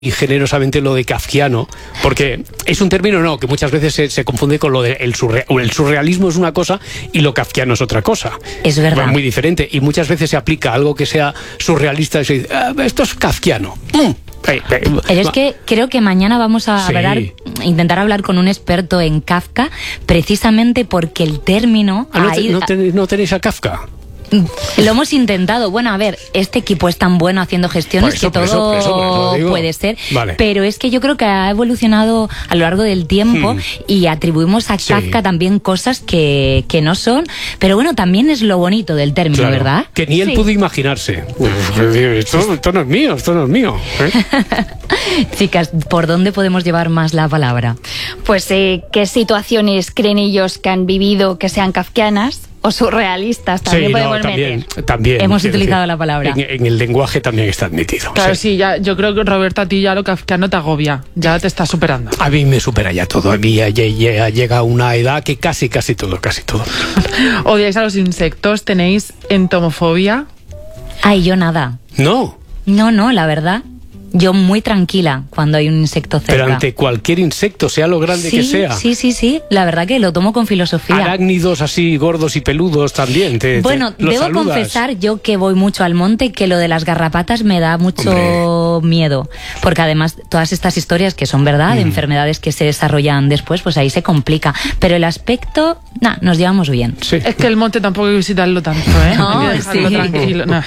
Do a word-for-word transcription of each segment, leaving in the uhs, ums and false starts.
generosamente lo de kafkiano, porque es un término no que muchas veces se, se confunde con lo de el, surreal, el surrealismo es una cosa y lo kafkiano es otra cosa. Es verdad. Es muy diferente y muchas veces se aplica algo que sea surrealista y se dice, ah, esto es kafkiano. Mm. Pero es que creo que mañana vamos a sí. hablar, intentar hablar con un experto en Kafka, precisamente porque el término... Ah, ¿no, te, ahí, no, ten, ¿No tenéis a Kafka? Lo hemos intentado. Bueno, a ver, este equipo es tan bueno haciendo gestiones eso, que todo por eso, por eso, por eso digo. puede ser. Vale. Pero es que yo creo que ha evolucionado a lo largo del tiempo hmm. y atribuimos a sí. Kafka también cosas que, que no son. Pero bueno, también es lo bonito del término, claro, ¿verdad? Que ni él sí. pudo imaginarse. Esto, esto no es mío, esto no es mío. ¿eh? Chicas, ¿por dónde podemos llevar más la palabra? Pues, eh, ¿qué situaciones creen ellos que han vivido que sean kafkianas? O surrealistas también sí, podemos no, también, meter. También. Hemos utilizado decir, la palabra. En, en el lenguaje también está admitido. Claro, sí, sí ya, yo creo que Roberto, a ti ya lo kafkiano te agobia. Ya te está superando. A mí me supera ya todo. A mí ya, ya, ya llega una edad que casi, casi todo, casi todo. ¿Odiáis a los insectos? ¿Tenéis entomofobia? Ay, yo nada. No. No, no, la verdad. Yo muy tranquila cuando hay un insecto cerca. Pero ante cualquier insecto, sea lo grande sí, que sea. Sí, sí, sí. La verdad que lo tomo con filosofía. Arácnidos así gordos y peludos también. Te, bueno, te, debo saludas. confesar yo que voy mucho al monte, que lo de las garrapatas me da mucho Hombre. miedo. Porque además todas estas historias que son verdad, mm. de enfermedades que se desarrollan después, pues ahí se complica. Pero el aspecto, nah, nos llevamos bien. Sí. Es que el monte tampoco hay que visitarlo tanto, ¿eh? No, hay que dejarlo sí. tranquilo. No.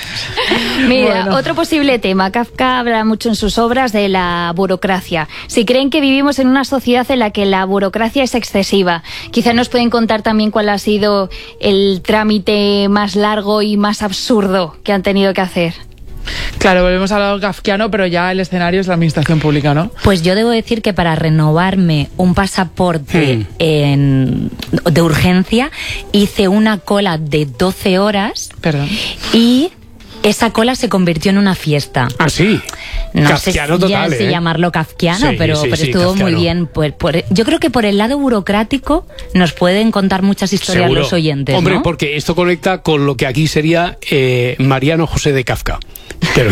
Mira, bueno. otro posible tema. Kafka habla mucho en sus obras de la burocracia. Si creen que vivimos en una sociedad en la que la burocracia es excesiva, quizá nos pueden contar también cuál ha sido el trámite más largo y más absurdo que han tenido que hacer. Claro, volvemos a lo kafkiano, pero ya el escenario es la administración pública, ¿no? Pues yo debo decir que para renovarme un pasaporte hmm. en, de urgencia hice una cola de doce horas. Perdón. Y esa cola se convirtió en una fiesta. ¿Ah, sí? No kafkiano sé total, ya ¿eh? si llamarlo kafkiano, sí, pero, sí, pero sí, estuvo kafkiano. muy bien. Por, por, yo creo que por el lado burocrático nos pueden contar muchas historias Seguro. Los oyentes, Hombre, ¿no? porque esto conecta con lo que aquí sería eh, Mariano José de Kafka. Pero,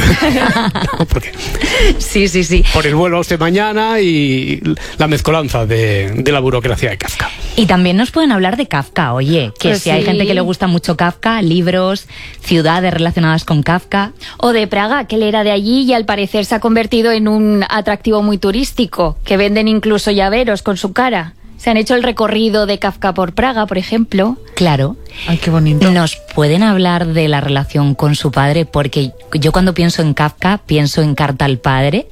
no, porque sí, sí, sí. Por el vuelo de mañana y la mezcolanza de, de la burocracia de Kafka. Y también nos pueden hablar de Kafka, oye, que pues si sí. hay gente que le gusta mucho Kafka, libros, ciudades relacionadas con Kafka. O de Praga, que él era de allí y al parecer se ha convertido en un atractivo muy turístico, que venden incluso llaveros con su cara. Se han hecho el recorrido de Kafka por Praga, por ejemplo. Claro. Ay, qué bonito. ¿Nos pueden hablar de la relación con su padre? Porque yo cuando pienso en Kafka, pienso en carta al padre.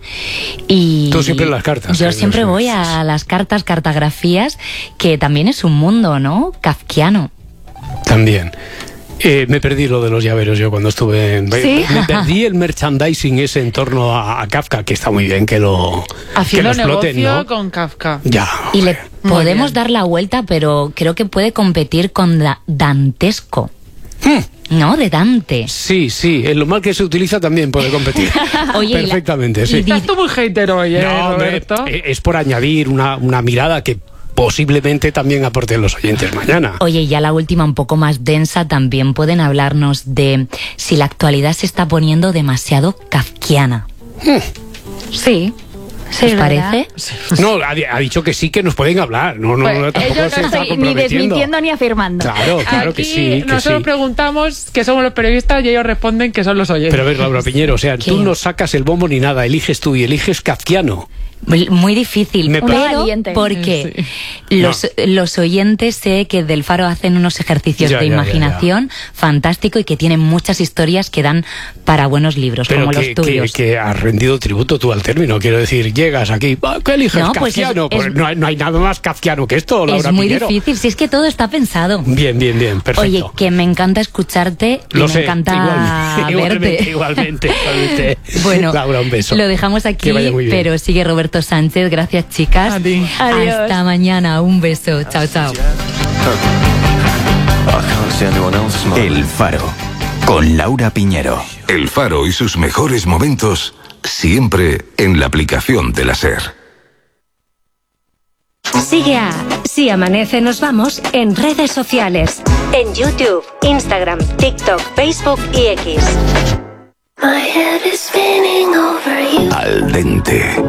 Y tú siempre en las cartas. Yo siempre voy a las cartas, cartografías, que también es un mundo, ¿no? Kafkiano. También. Eh, me perdí lo de los llaveros yo cuando estuve en... ¿Sí? Me perdí el merchandising ese en torno a, a Kafka, que está muy bien que lo haciendo que lo exploten, negocio ¿no? con Kafka. Ya. Y le Muy podemos bien. dar la vuelta, pero creo que puede competir con da dantesco. Hmm. ¿No? De Dante. Sí, sí, en lo mal que se utiliza también puede competir. Oye, perfectamente, y la, sí. y Estás tú muy hater hoy, ¿eh, no, Roberto? hombre, es por añadir una, una mirada que posiblemente también aporten los oyentes mañana. Oye, ya la última un poco más densa, también pueden hablarnos de si la actualidad se está poniendo demasiado kafkiana. Hmm. Sí. Sí, ¿Os parece? Sí. No, ha, ha dicho que sí, que nos pueden hablar. No, no, Pues, no tampoco yo no se está estoy ni comprometiendo. desmintiendo ni afirmando. Claro, claro Aquí que sí. Que nosotros sí. preguntamos que somos los periodistas y ellos responden que son los oyentes. Pero a ver, Laura Piñero, o sea, ¿Qué? tú no sacas el bombo ni nada, eliges tú y eliges kafkiano. Muy, muy difícil, Me pero valiente. porque Sí. los, los oyentes sé que del Faro hacen unos ejercicios Ya, de ya, imaginación ya, fantástico y que tienen muchas historias que dan para buenos libros, Pero como que, los que, tuyos. que has rendido tributo tú al término. Quiero decir, llegas aquí, ah, ¿qué eliges? No, pues es- Kafkiano. es- Pues no, hay, no hay nada más kafkiano que esto, Laura Es muy Piñero. difícil, si es que todo está pensado. Bien, bien, bien, perfecto. Oye, que me encanta escucharte y Lo me sé, encanta igual- igualmente, verte. igualmente, igualmente. Bueno, Laura, un beso. lo dejamos aquí, Que vaya muy bien. pero sigue Roberto Sánchez. Gracias, chicas. A ti. Adiós. Hasta mañana. Un beso. Chao, chao. El Faro, con Laura Piñero. El Faro y sus mejores momentos siempre en la aplicación de la SER. Sigue a Si Amanece Nos Vamos en redes sociales. En YouTube, Instagram, TikTok, Facebook y X. Al dente.